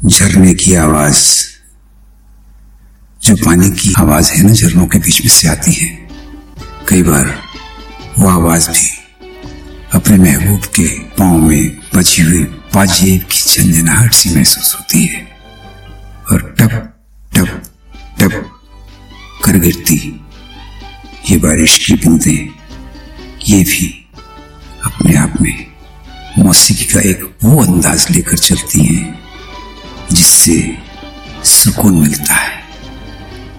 झरने की आवाज, जो पानी की आवाज है ना, झरनों के बीच में से आती है। कई बार वो आवाज भी अपने महबूब के पांव में बची हुई पाजेब की झंझनाहट सी महसूस होती है और टप टप टप कर गिरती ये बारिश की बूंदें, ये भी अपने आप में मौसीकी का एक वो अंदाज लेकर चलती हैं जिससे सुकून मिलता है।